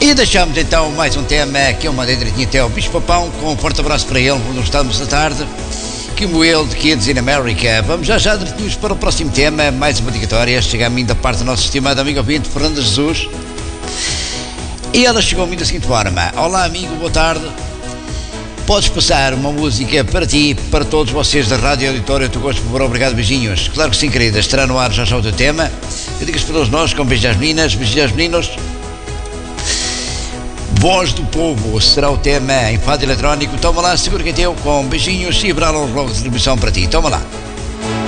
E deixamos então mais um tema que eu mandei direitinho até ao Bispo Papão, com um forte abraço para ele, quando estamos da tarde, como ele de Kids in America. Vamos já direitinhos para o próximo tema, mais uma dedicatória, chega a mim da parte do nosso estimado amigo ouvinte, Fernanda Jesus. E ela chegou a mim da seguinte forma: olá amigo, boa tarde. Podes passar uma música para ti, para todos vocês da Rádio Auditório, tu gosto, por favor, obrigado, beijinhos. Claro que sim, querida, estará no ar já o teu tema. Eu digo para todos nós, com beijos às meninas, beijos aos meninos. Voz do Povo será o tema em fado eletrónico. Toma lá, segura que é teu, com beijinhos e abraços logo de distribuição para ti. Toma lá.